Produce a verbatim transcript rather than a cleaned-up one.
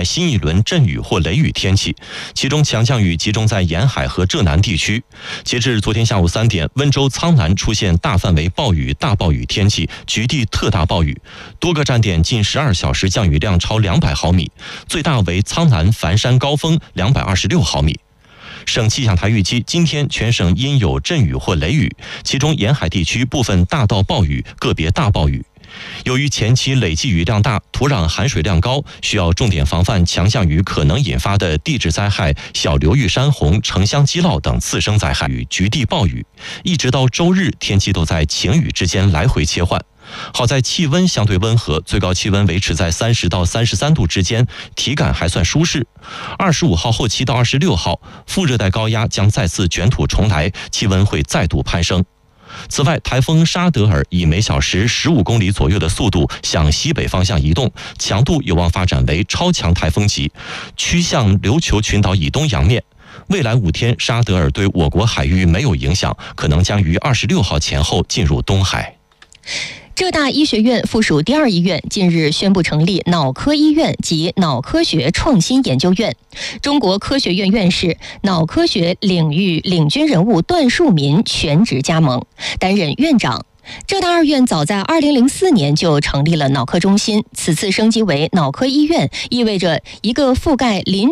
待新一轮阵雨或雷雨天气，其中强降雨集中在沿海和浙南地区。截至昨天下午三点，温州苍南出现大范围暴雨、大暴雨天气，局地特大暴雨，多个站点近十二小时降雨量超两百毫米，最大为苍南繁山高峰两百二十六毫米。省气象台预期，今天全省阴有阵雨或雷雨，其中沿海地区部分大到暴雨，个别大暴雨。由于前期累计雨量大，土壤含水量高，需要重点防范强降雨可能引发的地质灾害、小流域山洪、城乡积涝等次生灾害与局地暴雨。一直到周日，天气都在晴雨之间来回切换。好在气温相对温和，最高气温维持在三十到三十三度之间，体感还算舒适。二十五号后期到二十六号，副热带高压将再次卷土重来，气温会再度攀升。此外，台风沙德尔以每小时十五公里左右的速度向西北方向移动，强度有望发展为超强台风级，趋向琉球群岛以东洋面。未来五天，沙德尔对我国海域没有影响，可能将于二十六号前后进入东海。 浙大医学院附属第二医院近日宣布成立脑科医院及脑科学创新研究院，中国科学院院士、脑科学领域领军人物段树民全职加盟，担任院长。浙大二院早在二零零四年就成立了脑科中心，此次升级为脑科医院，意味着一个覆盖临